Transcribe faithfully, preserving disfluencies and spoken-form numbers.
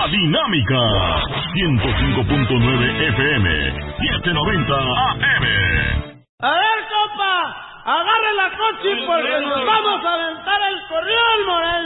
La Dinámica. ciento cinco punto nueve F M. setecientos noventa A M. A ver, compa, agarre la coche porque nos vamos a aventar el corrión, Morel.